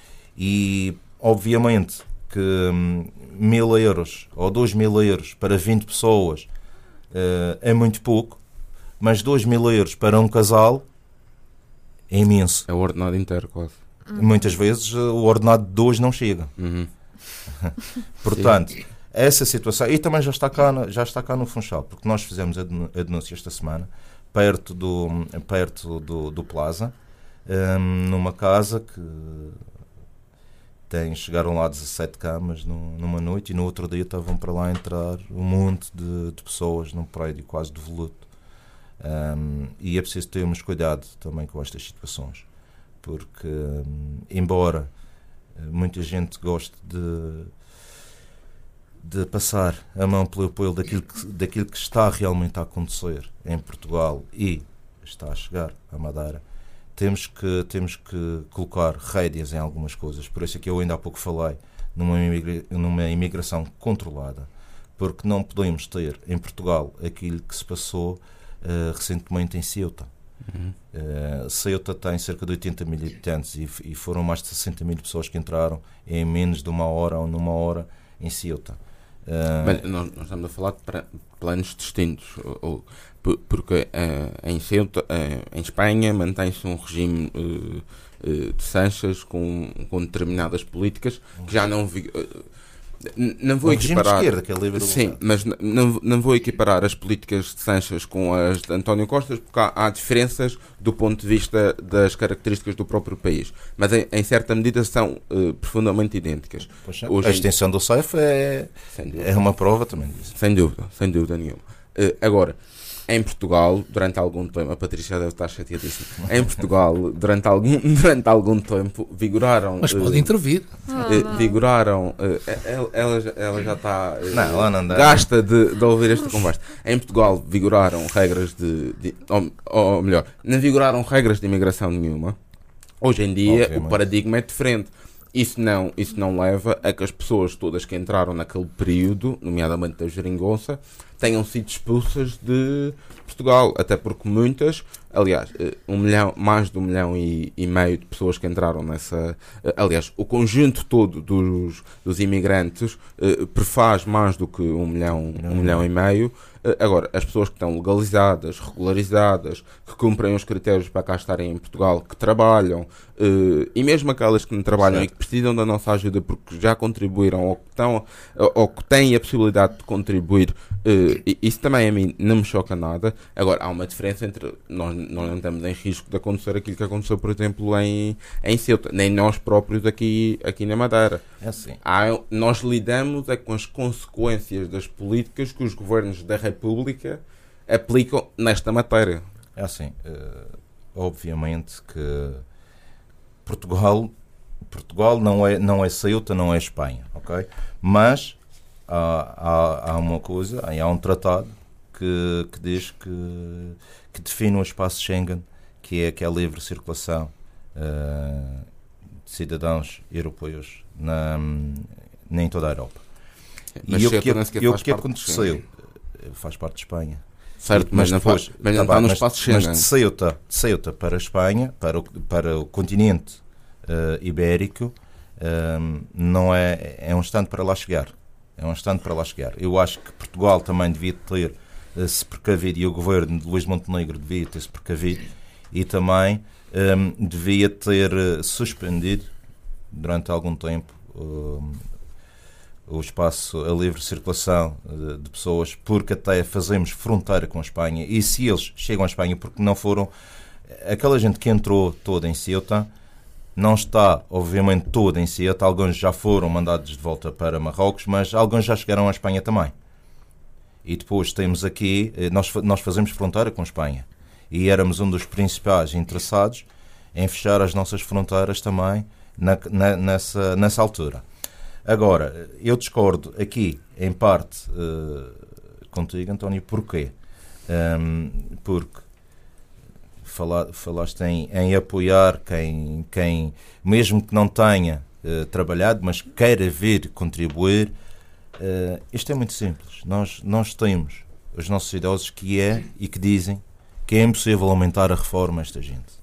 e, obviamente, que hum, mil euros ou dois mil euros para vinte pessoas uh, é muito pouco, mas dois mil euros para um casal é imenso. É o ordenado inteiro, quase. Uhum. Muitas vezes o ordenado de dois não chega. Uhum. Portanto, sim, essa situação, e também já está cá, já está cá no Funchal, porque nós fizemos a denúncia esta semana, perto do, perto do, do Plaza, um, numa casa que tem, chegaram lá dezassete camas no, numa noite, e no outro dia estavam para lá entrar um monte de, de pessoas num prédio quase devoluto. Um, e é preciso termos cuidado também com estas situações, porque, um, embora muita gente goste de, de passar a mão pelo pelo daquilo que, daquilo que está realmente a acontecer em Portugal e está a chegar à Madeira, temos que, temos que colocar rédeas em algumas coisas. Por isso é que eu ainda há pouco falei numa, imigra, numa imigração controlada, porque não podemos ter em Portugal aquilo que se passou uh, recentemente em Ceuta. Uhum. Uh, Ceuta tem cerca de oitenta mil habitantes e, e foram mais de sessenta mil pessoas que entraram em menos de uma hora ou numa hora em Ceuta. Uh, Mas nós, nós estamos a falar de planos distintos, ou, ou, porque uh, em Ceuta, uh, em Espanha, mantém-se um regime uh, uh, de Sanchas com, com determinadas políticas que já não vi, uh, não vou o equiparar, regime de esquerda, que é livre de sim, mas não, não vou equiparar as políticas de Sanchas com as de António Costa, porque há, há diferenças do ponto de vista das características do próprio país, mas em, em certa medida são uh, profundamente idênticas. Poxa, a extensão do C E F é, é uma prova também disso. Sem dúvida, sem dúvida nenhuma. Uh, agora, em Portugal, durante algum tempo, a Patrícia deve estar chateadíssima. Em Portugal, durante algum, durante algum tempo, vigoraram. Mas pode uh, intervir. Uh, vigoraram. Uh, ela, ela, ela já está. Uh, não, ela não dá. Gasta de, de ouvir esta conversa. Em Portugal, vigoraram regras de. de ou, ou melhor, não vigoraram regras de imigração nenhuma. Hoje em dia, okay, o paradigma é diferente. Isso não, isso não leva a que as pessoas todas que entraram naquele período, nomeadamente da geringonça, tenham sido expulsas de Portugal, até porque muitas, aliás, um milhão, mais de um milhão e, e meio de pessoas que entraram nessa, aliás, o conjunto todo dos, dos imigrantes eh, prefaz mais do que um milhão, um milhão e meio. Agora, as pessoas que estão legalizadas, regularizadas, que cumprem os critérios para cá estarem em Portugal, que trabalham, uh, e mesmo aquelas que não trabalham, certo, e que precisam da nossa ajuda porque já contribuíram ou que, estão, ou que têm a possibilidade de contribuir, uh, isso também a mim não me choca nada. Agora, há uma diferença entre nós, nós não estamos em risco de acontecer aquilo que aconteceu, por exemplo, em, em Ceuta, nem nós próprios aqui, aqui na Madeira. É assim. Há, nós lidamos é com as consequências das políticas que os governos da República aplicam nesta matéria. É assim, uh, obviamente que Portugal Portugal não é, não é Ceuta, não é Espanha, ok? Mas há, há, há uma coisa, há um tratado que, que diz que, que define o espaço Schengen, que é, que é a livre circulação uh, de cidadãos europeus na, na, em toda a Europa. Mas e o que, que, o que aconteceu? Faz parte de Espanha. Certo, mas, mas, depois, não, mas não está no espaço Schengen. Mas de Ceuta, de Ceuta para a Espanha, para o, para o continente uh, ibérico, um, não é, é um instante para lá chegar. É um instante para lá chegar. Eu acho que Portugal também devia ter uh, se precavido, e o governo de Luís Montenegro devia ter se precavido, e também um, devia ter uh, suspendido durante algum tempo uh, o espaço, a livre circulação de, de pessoas, porque até fazemos fronteira com a Espanha, e se eles chegam à Espanha, porque não foram, aquela gente que entrou toda em Ceuta, não está, obviamente, toda em Ceuta, alguns já foram mandados de volta para Marrocos, mas alguns já chegaram à Espanha também. E depois temos aqui, nós, nós fazemos fronteira com a Espanha, e éramos um dos principais interessados em fechar as nossas fronteiras também na, na, nessa, nessa altura. Agora, eu discordo aqui, em parte, uh, contigo, António, porquê? Um, porque fala, falaste em, em apoiar quem, quem, mesmo que não tenha uh, trabalhado, mas queira vir contribuir. Uh, isto é muito simples. Nós, nós temos os nossos idosos que é e que dizem que é impossível aumentar a reforma a esta gente.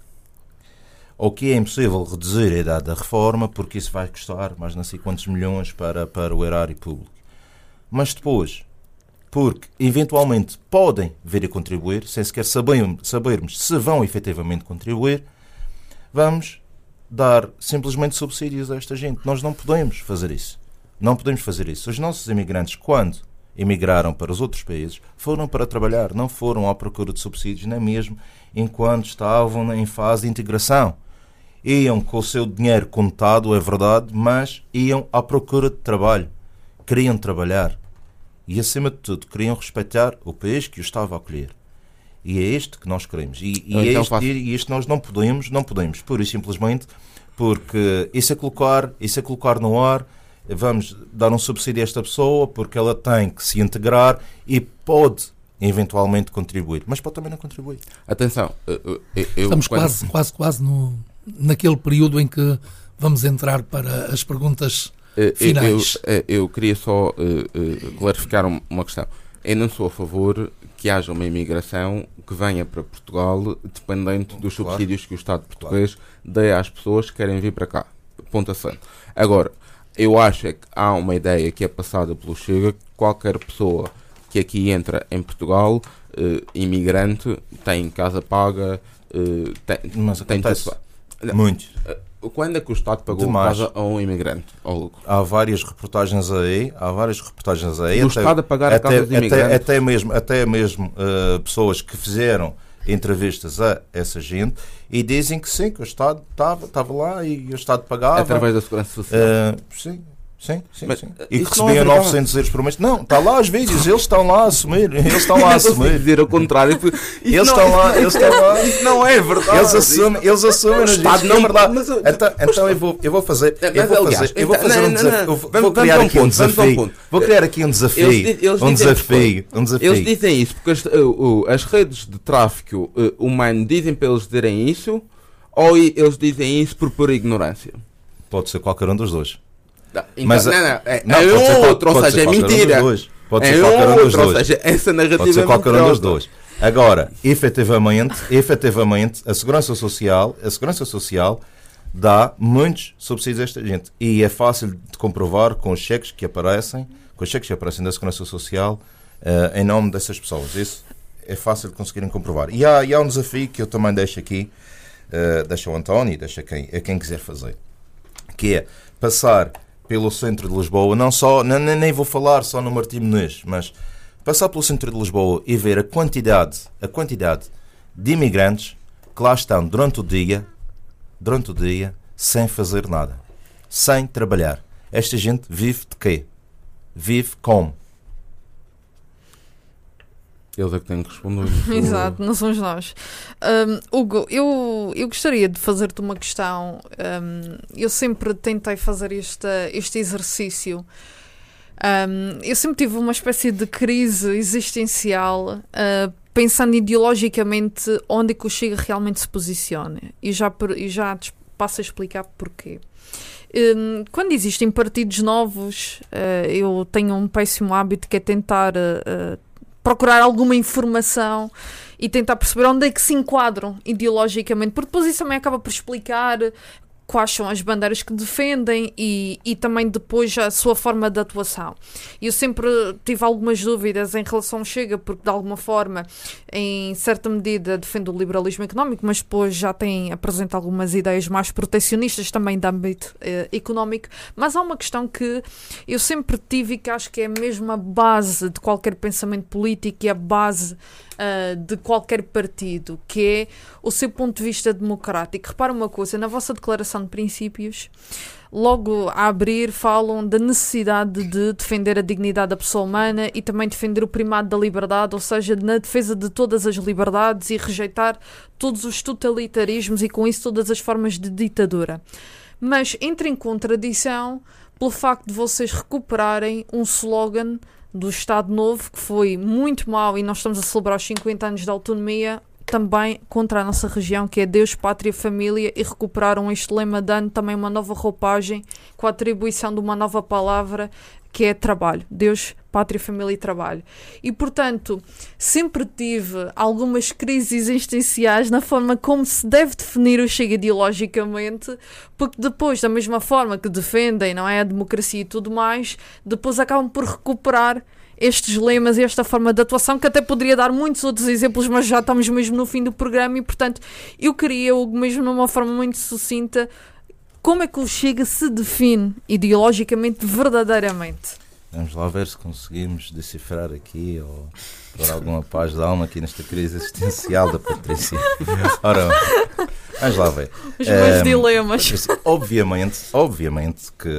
Ou que é impossível reduzir a idade da reforma porque isso vai custar mais não sei quantos milhões para, para o erário público. Mas depois, porque eventualmente podem vir a contribuir, sem sequer saber, sabermos se vão efetivamente contribuir, vamos dar simplesmente subsídios a esta gente. Nós não podemos fazer isso. Não podemos fazer isso. Os nossos imigrantes, quando emigraram para os outros países, foram para trabalhar, não foram à procura de subsídios, nem mesmo enquanto estavam em fase de integração. Iam com o seu dinheiro contado, é verdade, mas iam à procura de trabalho. Queriam trabalhar. E, acima de tudo, queriam respeitar o país que os estava a acolher. E é este que nós queremos. E, e, então, é este, e este nós não podemos, não podemos, pura e simplesmente, porque isso é colocar, isso é colocar no ar, vamos dar um subsídio a esta pessoa, porque ela tem que se integrar e pode eventualmente contribuir, mas pode também não contribuir. Atenção, eu, eu, estamos quando... quase, quase, quase no, naquele período em que vamos entrar para as perguntas finais. Eu, eu, eu queria só uh, uh, clarificar uma questão. Eu não sou a favor que haja uma imigração que venha para Portugal dependente dos claro. subsídios que o Estado português claro. dê às pessoas que querem vir para cá. Ponto assente. Agora, eu acho é que há uma ideia que é passada pelo Chega, que qualquer pessoa que aqui entra em Portugal, uh, imigrante, tem casa paga, uh, tem, mas tem tudo. Muito. Uh, quando é que o Estado pagou Demais. casa a um imigrante? Oh, há várias reportagens aí, há várias reportagens aí. Do até, Estado a pagar até, a casa de imigrantes? Até, até mesmo, até mesmo uh, pessoas que fizeram entrevistas a essa gente e dizem que sim, que o Estado estava lá e o Estado pagava. Através da Segurança Social? Uh, sim. Sim, sim, mas, sim. E que recebiam é novecentos euros por mês. Não, está lá os vídeos, eles estão lá a assumir. Eles estão lá a assumir. dizer ao contrário. Eles estão lá, eles estão lá. Isso não é verdade. Eles assumem, eles assumem o Estado não é verdade. Mas, então, então eu vou, eu vou fazer, eu vou fazer, eu vou fazer um desafio. Vou criar aqui um desafio. Vou criar aqui um desafio. Um desafio, um desafio. Eles dizem isso porque as, as redes de tráfico humano dizem para eles dizerem isso, ou eles dizem isso por pura ignorância? Pode ser qualquer um dos dois. Não, então, mas, não, não, é, não, é um outro, ou seja, é mentira. Pode ser é qualquer um dos dois. Ou seja, essa narrativa pode ser qualquer é um dos dois. Agora, efetivamente, efetivamente, a Segurança Social, a Segurança Social dá muitos subsídios a esta gente. E é fácil de comprovar com os cheques que aparecem, com os cheques que aparecem da Segurança Social, uh, em nome dessas pessoas. Isso é fácil de conseguirem comprovar. E há, e há um desafio que eu também deixo aqui, uh, deixo ao António e deixo a quem, a quem quiser fazer, que é passar pelo centro de Lisboa, não só, nem, nem vou falar só no Martim Muniz, mas passar pelo centro de Lisboa e ver a quantidade, a quantidade de imigrantes que lá estão durante o dia, durante o dia, sem fazer nada, sem trabalhar. Esta gente vive de quê? Vive como? Eles é que têm que responder. Exato, não somos nós. Um, Hugo, eu, eu gostaria de fazer-te uma questão. Um, eu sempre tentei fazer este, este exercício. Um, eu sempre tive uma espécie de crise existencial, uh, pensando ideologicamente onde é que o Chega realmente se posiciona. E já, e já te passo a explicar porquê. Um, quando existem partidos novos, uh, eu tenho um péssimo hábito que é tentar uh, procurar alguma informação e tentar perceber onde é que se enquadram ideologicamente, porque depois isso também acaba por explicar quais são as bandeiras que defendem e, e também depois a sua forma de atuação. Eu sempre tive algumas dúvidas em relação ao Chega, porque de alguma forma, em certa medida, defende o liberalismo económico, mas depois já tem, apresenta algumas ideias mais protecionistas também de âmbito eh, económico. Mas há uma questão que eu sempre tive e que acho que é mesmo a base de qualquer pensamento político e a base Uh, de qualquer partido, que é o seu ponto de vista democrático. Repara uma coisa, na vossa declaração de princípios, logo a abrir, falam da necessidade de defender a dignidade da pessoa humana e também defender o primado da liberdade, ou seja, na defesa de todas as liberdades e rejeitar todos os totalitarismos e com isso todas as formas de ditadura. Mas entra em contradição pelo facto de vocês recuperarem um slogan do Estado Novo, que foi muito mau, e nós estamos a celebrar os cinquenta anos da autonomia, também contra a nossa região, que é Deus, Pátria, Família, e recuperaram este lema dando também uma nova roupagem, com a atribuição de uma nova palavra, que é trabalho. Deus, Pátria, Família e Trabalho. E, portanto, sempre tive algumas crises existenciais na forma como se deve definir o Chega ideologicamente, porque depois, da mesma forma que defendem, não é, a democracia e tudo mais, depois acabam por recuperar estes lemas e esta forma de atuação, que até poderia dar muitos outros exemplos, mas já estamos mesmo no fim do programa e, portanto, eu queria, mesmo de uma forma muito sucinta, como é que o Chega se define ideologicamente, verdadeiramente? Vamos lá ver se conseguimos decifrar aqui ou por alguma paz de alma aqui nesta crise existencial da Patrícia. Ora, vamos lá ver. Os meus um, dilemas. Patrícia, obviamente, obviamente que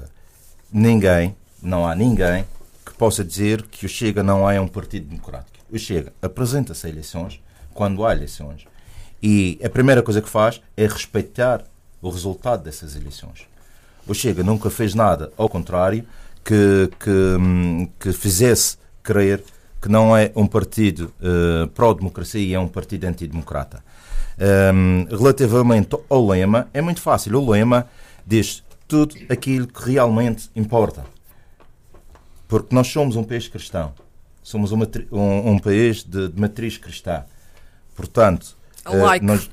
ninguém, não há ninguém que possa dizer que o Chega não é um partido democrático. O Chega apresenta-se a eleições quando há eleições e a primeira coisa que faz é respeitar o resultado dessas eleições. O Chega nunca fez nada, ao contrário, que, que, que fizesse crer que não é um partido uh, pró-democracia e é um partido antidemocrata. Um, relativamente ao lema, é muito fácil. O lema diz tudo aquilo que realmente importa. Porque nós somos um país cristão. Somos uma, um, um país de, de matriz cristã. Portanto, like. uh, nós...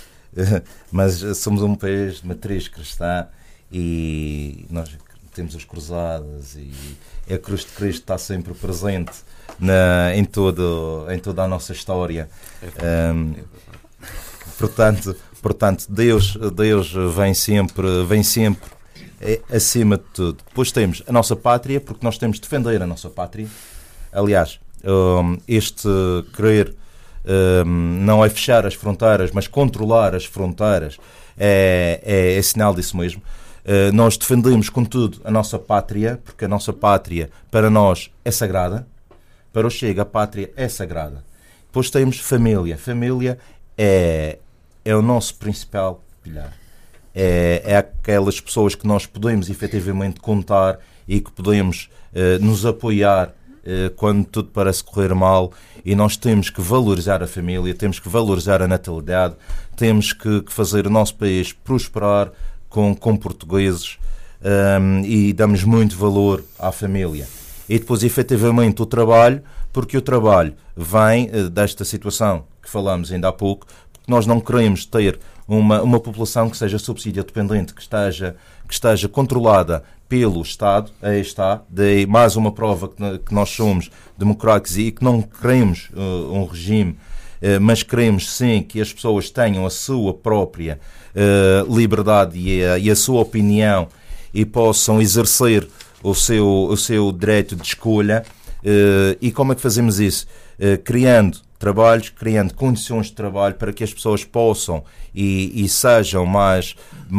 mas somos um país de matriz cristã e nós temos as cruzadas e a cruz de Cristo está sempre presente na, em, todo, em toda a nossa história. Um, portanto, portanto Deus, Deus vem sempre, vem sempre é, acima de tudo. Depois temos a nossa pátria, porque nós temos de defender a nossa pátria. Aliás, um, este querer Um, não é fechar as fronteiras, mas controlar as fronteiras é, é, é sinal disso mesmo. Uh, nós defendemos, contudo, a nossa pátria, porque a nossa pátria, para nós, é sagrada. Para o Chega, a pátria é sagrada. Depois temos família. Família é, é o nosso principal pilar. É, é aquelas pessoas que nós podemos, efetivamente, contar e que podemos uh, nos apoiar quando tudo parece correr mal, e nós temos que valorizar a família, temos que valorizar a natalidade, temos que, que fazer o nosso país prosperar com, com portugueses, um, e damos muito valor à família. E depois, efetivamente, o trabalho, porque o trabalho vem uh, desta situação que falamos ainda há pouco, porque nós não queremos ter uma, uma população que seja subsídio dependente, que esteja, que esteja controlada pelo Estado. Aí está, daí mais uma prova que, que nós somos democráticos e que não queremos uh, um regime, uh, mas queremos sim que as pessoas tenham a sua própria uh, liberdade e a, e a sua opinião e possam exercer o seu, o seu direito de escolha. Uh, e como é que fazemos isso? Uh, criando trabalhos, criando condições de trabalho para que as pessoas possam e, e sejam mais,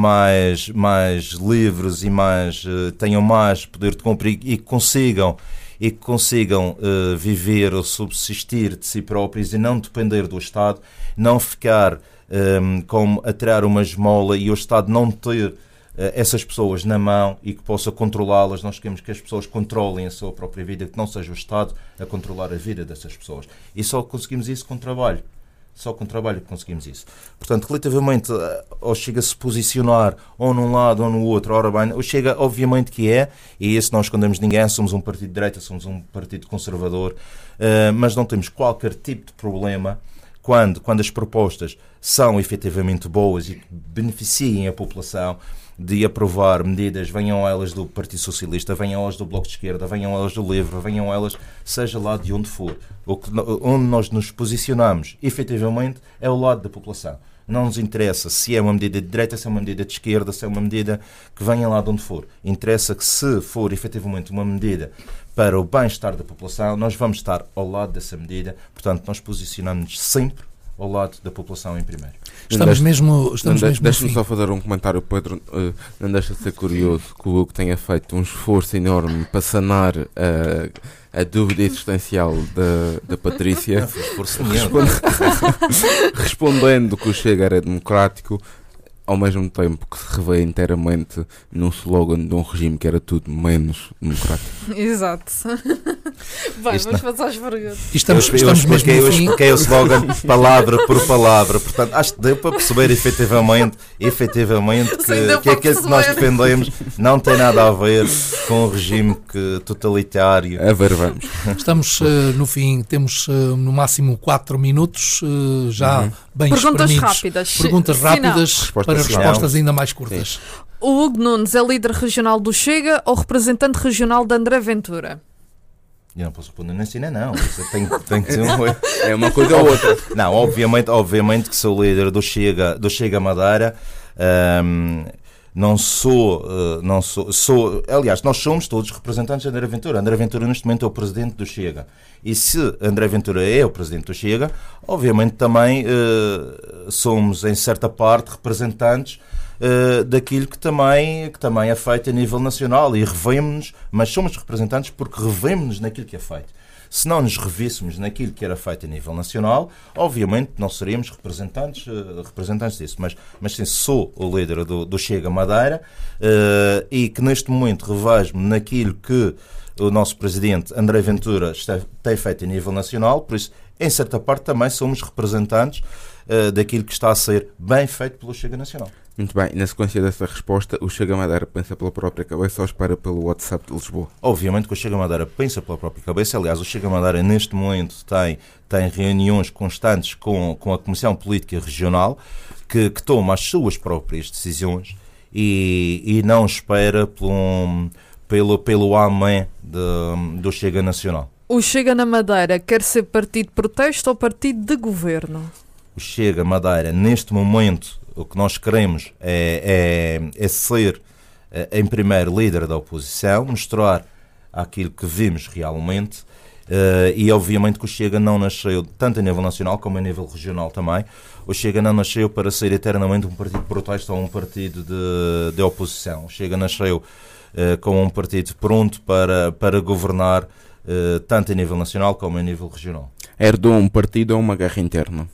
mais, mais livres e mais, uh, tenham mais poder de compra e, e consigam e que consigam uh, viver ou subsistir de si próprios e não depender do Estado, não ficar um, como a tirar uma esmola e o Estado não ter uh, essas pessoas na mão e que possa controlá-las. Nós queremos que as pessoas controlem a sua própria vida, que não seja o Estado a controlar a vida dessas pessoas. E só conseguimos isso com trabalho. Só com trabalho que conseguimos isso. Portanto, relativamente ao Chega se posicionar ou num lado ou no outro, ora bem, o Chega obviamente que é, e isso não escondemos ninguém, somos um partido de direita, somos um partido conservador, uh, mas não temos qualquer tipo de problema quando, quando as propostas são efetivamente boas e que beneficiem a população, de aprovar medidas, venham elas do Partido Socialista, venham elas do Bloco de Esquerda, venham elas do Livre, venham elas, seja lá de onde for. O que, onde nós nos posicionamos, efetivamente, é o lado da população. Não nos interessa se é uma medida de direita, se é uma medida de esquerda, se é uma medida que venha lá de onde for. Interessa que, se for efetivamente uma medida para o bem-estar da população, nós vamos estar ao lado dessa medida. Portanto, nós posicionamos sempre ao lado da população em primeiro. Estamos mesmo, estamos mesmo Deixa-me só fazer um comentário, Pedro. Uh, não deixa de ser curioso que o Hugo tenha feito um esforço enorme para sanar uh, a dúvida existencial da, da Patrícia. Não foi esforço nenhum. Responde... Respondendo que o Chega era democrático, ao mesmo tempo que se revê inteiramente num slogan de um regime que era tudo menos democrático. Exato. Vai, Isto vamos não. passar as perguntas. Estamos, eu, eu estamos mesmo expliquei, no eu fim. expliquei o slogan palavra por palavra. Portanto, acho que deu para perceber efetivamente, efetivamente que, Sim, deu que é para aquilo que nós perceber. defendemos não tem nada a ver com o regime que, totalitário. A ver, vamos. Estamos uh, no fim, temos uh, no máximo quatro minutos, uh, já Uhum. bem Perguntas espremidos. rápidas. Perguntas Final. rápidas Respostas para finais. respostas ainda mais curtas. O Hugo Nunes é líder regional do Chega ou representante regional de André Ventura? Eu não posso responder nem sim nem não. Isso tem, tem que ser um... É uma coisa ou outra. Não, obviamente, obviamente que sou líder do Chega, do Chega Madeira. Um, não sou, uh, não sou, sou, aliás, nós somos todos representantes de André Ventura. André Ventura neste momento é o presidente do Chega. E se André Ventura é o presidente do Chega, obviamente também uh, somos em certa parte representantes Uh, daquilo que também, que também é feito a nível nacional e revemos-nos, mas somos representantes porque revemos-nos naquilo que é feito. Se não nos revíssemos naquilo que era feito a nível nacional, obviamente não seríamos representantes, uh, representantes disso, mas, mas sim, sou o líder do, do Chega Madeira uh, e que neste momento revejo-me naquilo que o nosso presidente André Ventura está, tem feito a nível nacional, por isso, em certa parte, também somos representantes uh, daquilo que está a ser bem feito pelo Chega Nacional. Muito bem, na sequência dessa resposta, o Chega Madeira pensa pela própria cabeça ou espera pelo WhatsApp de Lisboa? Obviamente que o Chega Madeira pensa pela própria cabeça. Aliás, o Chega Madeira neste momento tem, tem reuniões constantes com, com a Comissão Política Regional que, que toma as suas próprias decisões e, e não espera pelo, pelo, pelo amém de, do Chega Nacional. O Chega na Madeira quer ser partido de protesto ou partido de governo? O Chega Madeira, neste momento, o que nós queremos é, é, é ser, em primeiro, líder da oposição, mostrar aquilo que vimos realmente uh, e, obviamente, que o Chega não nasceu, tanto a nível nacional como a nível regional também, o Chega não nasceu para ser eternamente um partido de protesto ou um partido de, de oposição. O Chega nasceu uh, como um partido pronto para, para governar uh, tanto a nível nacional como a nível regional. Herdou um partido ou uma guerra interna?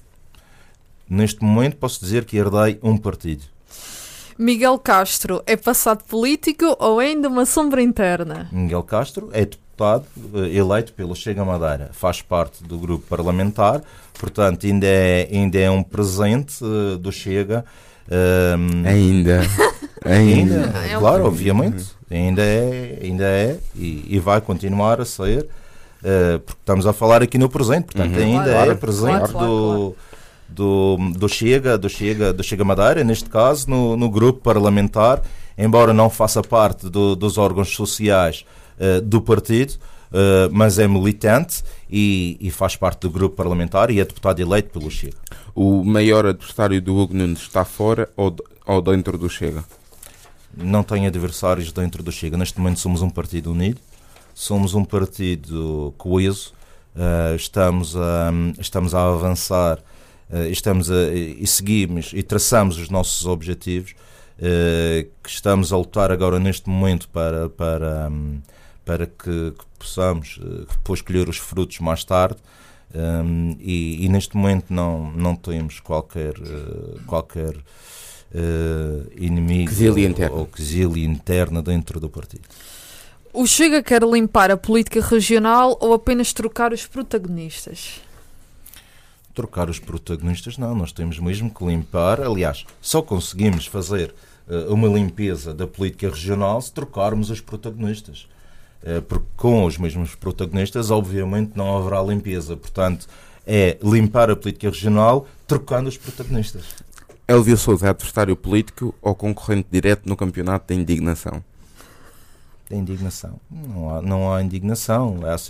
Neste momento posso dizer que herdei um partido. Miguel Castro é passado político ou ainda uma sombra interna? Miguel Castro é deputado eleito pelo Chega Madeira, faz parte do grupo parlamentar, portanto ainda é, ainda é um presente uh, do Chega. Um, Ainda. Ainda. ainda É um- claro, obviamente, ainda é, ainda é e, e vai continuar a ser, uh, porque estamos a falar aqui no presente, portanto Uhum. ainda Claro, é presente claro, claro, do... Do, do, Chega, do, Chega, do Chega Madeira, neste caso, no, no grupo parlamentar, embora não faça parte do, dos órgãos sociais uh, do partido, uh, mas é militante e, e faz parte do grupo parlamentar e é deputado eleito pelo Chega. O maior adversário do Hugo Nunes está fora ou, d- ou dentro do Chega? Não tem adversários dentro do Chega. Neste momento somos um partido unido, somos um partido coeso, uh, estamos, a, estamos a avançar. Uh, estamos a, e seguimos e traçamos os nossos objetivos, uh, que estamos a lutar agora neste momento para, para, um, para que, que possamos uh, depois colher os frutos mais tarde. Um, e, e neste momento não, não temos qualquer, uh, qualquer uh, inimigo quesilha ou, interna. ou quesilha interna dentro do partido. O Chega quer limpar a política regional ou apenas trocar os protagonistas? Trocar os protagonistas, não, nós temos mesmo que limpar. Aliás, só conseguimos fazer uh, uma limpeza da política regional se trocarmos os protagonistas. Uh, porque com os mesmos protagonistas, obviamente, não haverá limpeza. Portanto, é limpar a política regional trocando os protagonistas. Elvio Sousa é adversário político ou concorrente direto no campeonato da indignação? Da indignação. Não há, não há indignação. É assim.